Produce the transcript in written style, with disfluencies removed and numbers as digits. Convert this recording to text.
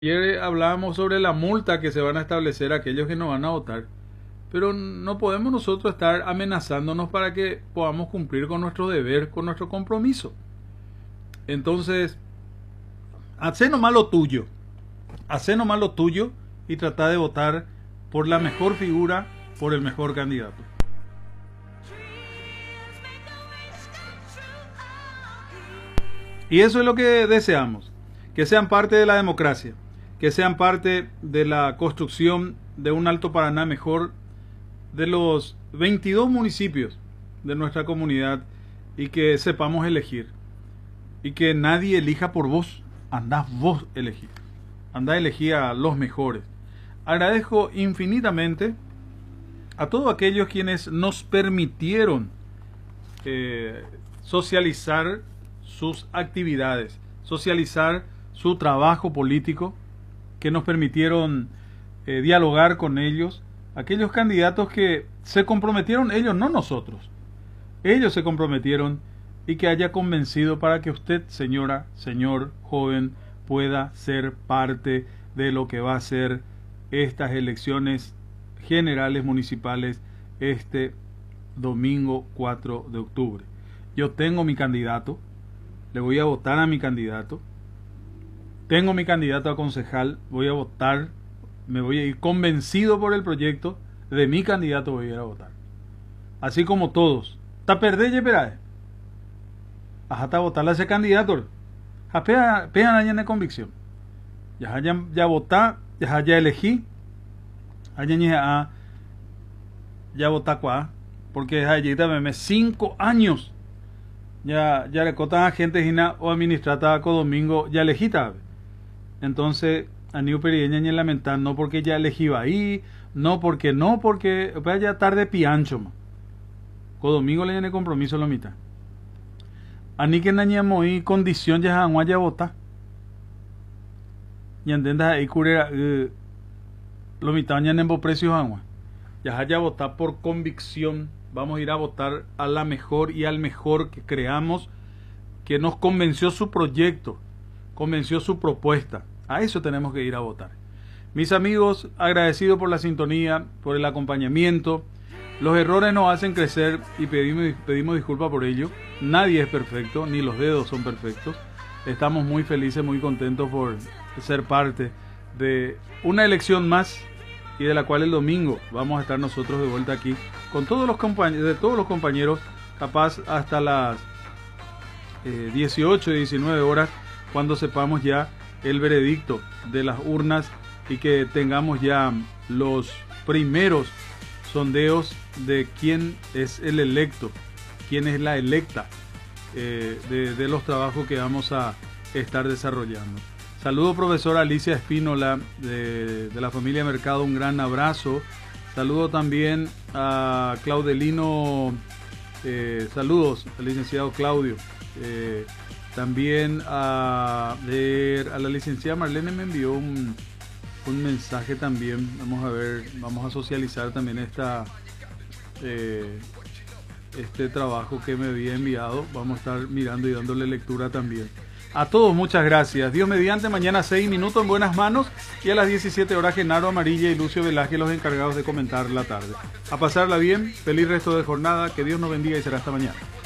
Ayer hablábamos sobre la multa que se van a establecer a aquellos que no van a votar, pero no podemos nosotros estar amenazándonos para que podamos cumplir con nuestro deber, con nuestro compromiso. Entonces, hacé nomás lo tuyo y trata de votar por la mejor figura, por el mejor candidato. Y eso es lo que deseamos, que sean parte de la democracia, que sean parte de la construcción de un Alto Paraná mejor, de los 22 municipios de nuestra comunidad, y que sepamos elegir. Y que nadie elija por vos, andás vos elegir. Andá a elegir a los mejores. Agradezco infinitamente a todos aquellos quienes nos permitieron socializar sus actividades, socializar su trabajo político, que nos permitieron dialogar con ellos, aquellos candidatos que se comprometieron, ellos, no nosotros, ellos se comprometieron, y que haya convencido para que usted, señora, señor, joven, pueda ser parte de lo que va a ser estas elecciones generales municipales este domingo 4 de octubre. Yo tengo mi candidato, le voy a votar a mi candidato, tengo mi candidato a concejal, voy a votar, me voy a ir convencido por el proyecto de mi candidato, voy a ir a votar. Así como todos. ¿Ta perdés, Yeperae? Hasta votarle a ese candidato. Pean allá en convicción. Ya votar, ya elegí. Ya votar cuá. Porque allí también 5 años. Ya le cotan a gente gina o administrata con domingo, ya elegí tabe. Entonces, a Niu Perieña ni lamentar, no porque ya elegí ahí, no porque pues ya tarde piancho. Con domingo le tiene compromiso la mitad. A ni que nañamos y condición ya ya vota. Y entiendes ahí curera lo mitad ya en precios agua. Ya votar por convicción. Vamos a ir a votar a la mejor y al mejor que creamos, que nos convenció su proyecto, convenció su propuesta. A eso tenemos que ir a votar. Mis amigos, agradecido por la sintonía, por el acompañamiento. Los errores nos hacen crecer y pedimos disculpas por ello. Nadie es perfecto, ni los dedos son perfectos. Estamos muy felices, muy contentos por ser parte de una elección más, y de la cual el domingo vamos a estar nosotros de vuelta aquí con todos los compañeros, capaz hasta las 18, 19 horas, cuando sepamos ya el veredicto de las urnas y que tengamos ya los primeros sondeos de quién es el electo, quién es la electa de los trabajos que vamos a estar desarrollando. Saludo profesora Alicia Espínola de la familia Mercado, un gran abrazo. Saludo también a Claudelino, saludos al licenciado Claudio. También a la licenciada Marlene me envió un mensaje también. Vamos a ver, vamos a socializar también este trabajo que me había enviado. Vamos a estar mirando y dándole lectura también. A todos muchas gracias. Dios mediante, mañana 6 minutos en buenas manos, y a las 17 horas Genaro Amarilla y Lucio Velázquez, los encargados de comentar la tarde. A pasarla bien, feliz resto de jornada, que Dios nos bendiga y será hasta mañana.